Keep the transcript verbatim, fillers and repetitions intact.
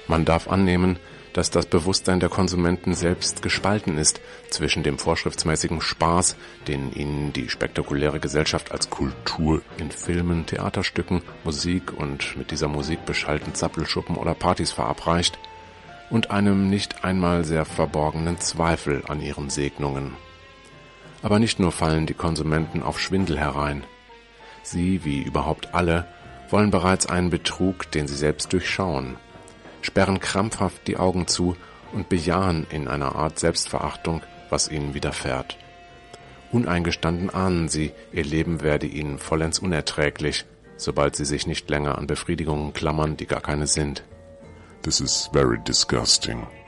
Man darf annehmen, dass das Bewusstsein der Konsumenten selbst gespalten ist zwischen dem vorschriftsmäßigen Spaß, den ihnen die spektakuläre Gesellschaft als Kultur in Filmen, Theaterstücken, Musik und mit dieser Musik beschallten Zappelschuppen oder Partys verabreicht, und einem nicht einmal sehr verborgenen Zweifel an ihren Segnungen. Aber nicht nur fallen die Konsumenten auf Schwindel herein. Sie, wie überhaupt alle, wollen bereits einen Betrug, den sie selbst durchschauen, sperren krampfhaft die Augen zu und bejahen in einer Art Selbstverachtung, was ihnen widerfährt. Uneingestanden ahnen sie, ihr Leben werde ihnen vollends unerträglich, sobald sie sich nicht länger an Befriedigungen klammern, die gar keine sind. This is very disgusting.